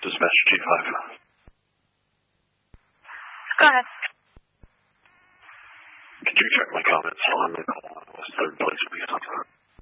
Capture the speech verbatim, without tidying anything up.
Dispatcher G five. Go ahead. Could you check my comments on the call? It was third place, please.